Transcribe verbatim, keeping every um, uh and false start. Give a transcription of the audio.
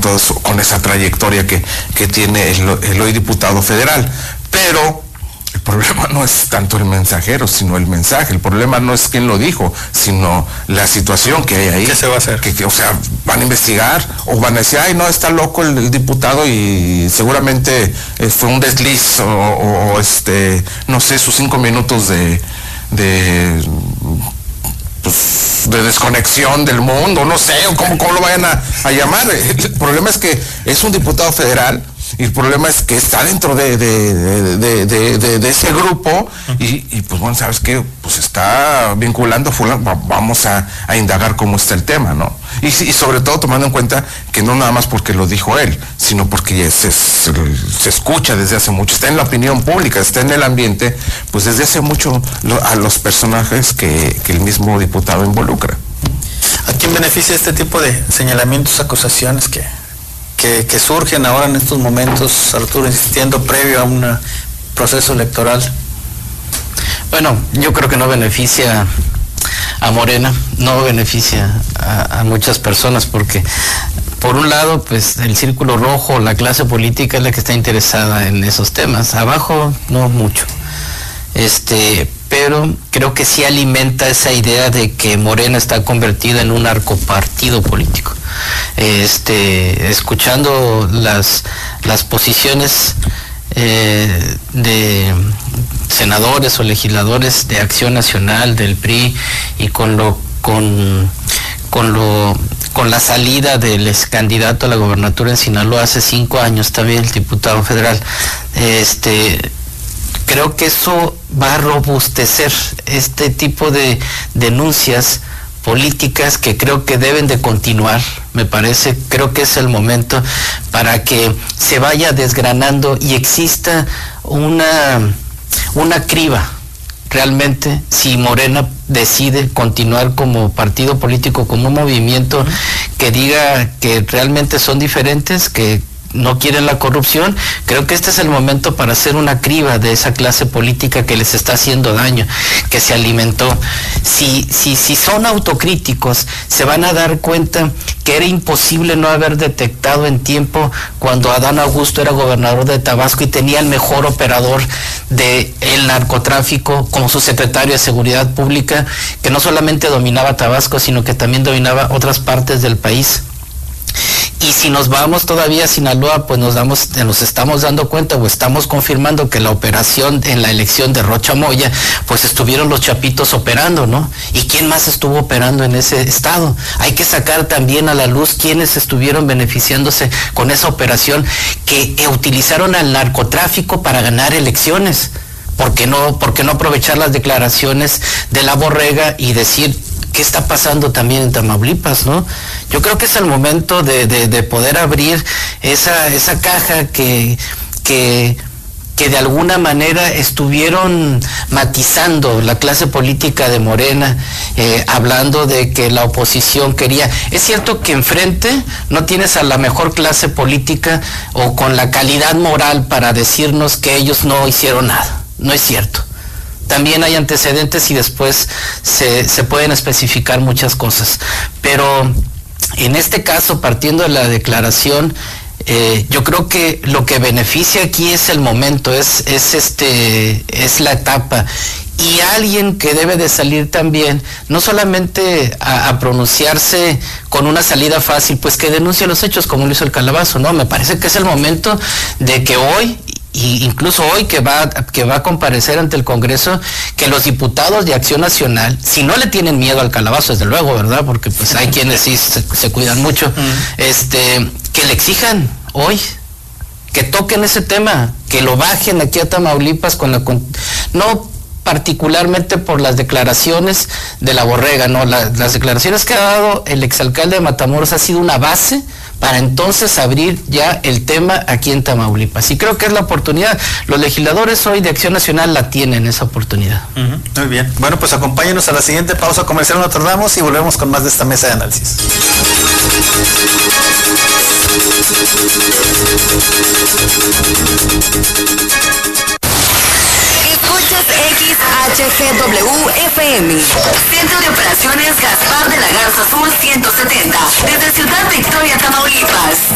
todo eso, con esa trayectoria que, que tiene el, el hoy diputado federal. Pero el problema no es tanto el mensajero, sino el mensaje. El problema no es quién lo dijo, sino la situación que hay ahí. ¿Qué se va a hacer? Que, que, o sea, van a investigar o van a decir, ay, no, está loco el, el diputado y seguramente eh, fue un desliz o, o, o, este, no sé, sus cinco minutos de, de, pues, de desconexión del mundo, no sé, o cómo, cómo lo vayan a, a llamar. El problema es que es un diputado federal. Y el problema es que está dentro de, de, de, de, de, de ese grupo y, y pues bueno, ¿sabes qué? Pues está vinculando, vamos a, a indagar cómo está el tema, ¿no? Y, y sobre todo tomando en cuenta que no nada más porque lo dijo él, sino porque se, se, se escucha desde hace mucho, está en la opinión pública, está en el ambiente, pues desde hace mucho lo, a los personajes que, que el mismo diputado involucra. ¿A quién beneficia este tipo de señalamientos, acusaciones que... Que, que surgen ahora en estos momentos, Arturo, insistiendo, previo a un proceso electoral? Bueno, yo creo que no beneficia a Morena, no beneficia a, a muchas personas, porque por un lado, pues el círculo rojo, la clase política es la que está interesada en esos temas, abajo no mucho. Este, pero creo que sí alimenta esa idea de que Morena está convertida en un narcopartido político. Este, escuchando las, las posiciones eh, de senadores o legisladores de Acción Nacional, del P R I, y con lo, con, con lo, con la salida del ex candidato a la gobernatura en Sinaloa hace cinco años, también el diputado federal, este, creo que eso va a robustecer este tipo de denuncias políticas que creo que deben de continuar, me parece, creo que es el momento para que se vaya desgranando y exista una, una criba realmente si Morena decide continuar como partido político, como un movimiento que diga que realmente son diferentes, que no quieren la corrupción. Creo que este es el momento para hacer una criba de esa clase política que les está haciendo daño, que se alimentó. Si, si, si son autocríticos, se van a dar cuenta que era imposible no haber detectado en tiempo cuando Adán Augusto era gobernador de Tabasco y tenía el mejor operador del narcotráfico como su secretario de Seguridad Pública, que no solamente dominaba Tabasco, sino que también dominaba otras partes del país. Y si nos vamos todavía a Sinaloa, pues nos damos, nos estamos dando cuenta o estamos confirmando que la operación en la elección de Rocha Moya, pues estuvieron los chapitos operando, ¿no? ¿Y quién más estuvo operando en ese estado? Hay que sacar también a la luz quiénes estuvieron beneficiándose con esa operación, que eh, utilizaron al narcotráfico para ganar elecciones. ¿Por qué no, por qué no aprovechar las declaraciones de la Borrega y decir qué está pasando también en Tamaulipas, ¿no? Yo creo que es el momento de, de, de poder abrir esa, esa caja que, que, que de alguna manera estuvieron matizando la clase política de Morena, eh, hablando de que la oposición quería. Es cierto que enfrente no tienes a la mejor clase política o con la calidad moral para decirnos que ellos no hicieron nada. No es cierto. También hay antecedentes y después se, se pueden especificar muchas cosas. Pero en este caso, partiendo de la declaración, eh, yo creo que lo que beneficia aquí es el momento, es, es, este, es la etapa. Y alguien que debe de salir también, no solamente a, a pronunciarse con una salida fácil, pues que denuncie los hechos como lo hizo el Calabazo, ¿no? Me parece que es el momento de que hoy, y incluso hoy que va, que va a comparecer ante el Congreso, que los diputados de Acción Nacional, si no le tienen miedo al Calabazo, desde luego, ¿verdad? Porque pues hay quienes sí se, se cuidan mucho, mm. este, que le exijan hoy, que toquen ese tema, que lo bajen aquí a Tamaulipas con la... Con, no particularmente por las declaraciones de la Borrega, ¿no? La, las declaraciones que ha dado el exalcalde de Matamoros ha sido una base para entonces abrir ya el tema aquí en Tamaulipas. Y creo que es la oportunidad. Los legisladores hoy de Acción Nacional la tienen, esa oportunidad. Uh-huh. Muy bien. Bueno, pues acompáñenos a la siguiente pausa comercial, nos tardamos y volvemos con más de esta mesa de análisis. X H G W F M, Centro de Operaciones Gaspar de la Garza Sur ciento setenta, desde Ciudad Victoria, Tamaulipas.